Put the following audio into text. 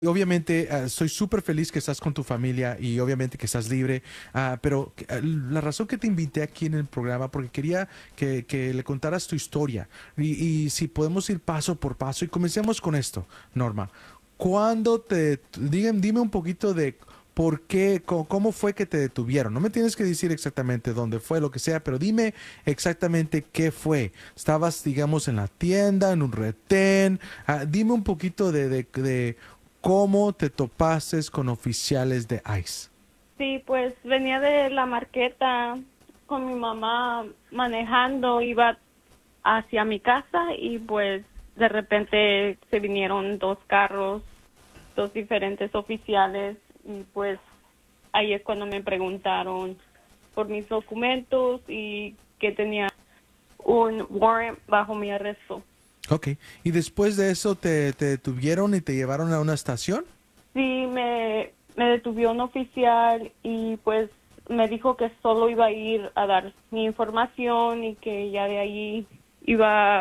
Obviamente, estoy súper feliz que estás con tu familia y obviamente que estás libre, pero la razón que te invité aquí en el programa, porque quería que le contaras tu historia y si podemos ir paso por paso y comencemos con esto, Norma. Dime un poquito de por qué, cómo fue que te detuvieron. No me tienes que decir exactamente dónde fue, lo que sea, pero dime exactamente qué fue. ¿Estabas, digamos, en la tienda, en un retén? Dime un poquito de cómo te topaste con oficiales de ICE. Sí, pues venía de la marqueta con mi mamá manejando, iba hacia mi casa y pues de repente se vinieron dos carros, dos diferentes oficiales y pues ahí es cuando me preguntaron por mis documentos y que tenía un warrant bajo mi arresto. Ok. Y después de eso te detuvieron y te llevaron a una estación. Sí, me detuvo un oficial y pues me dijo que solo iba a ir a dar mi información y que ya de ahí iba